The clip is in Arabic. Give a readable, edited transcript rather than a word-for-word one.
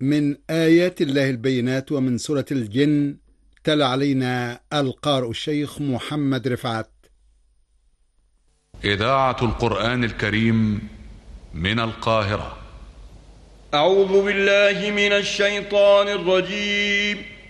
من آيات الله البينات ومن سورة الجن. تلا علينا القارئ الشيخ محمد رفعت. إذاعة القرآن الكريم من القاهرة. أعوذ بالله من الشيطان الرجيم.